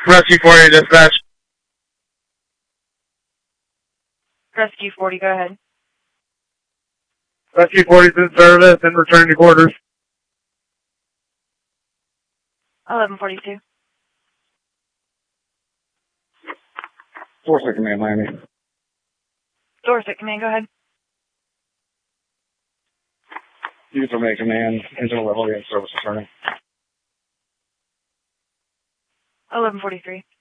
Rescue 40 dispatch. Rescue 40, go ahead. Rescue 40 is in service and returning to quarters. 1142. Dorset Command, Miami. Dorset Command, go ahead. User May Command, engine level, service returning. 1143.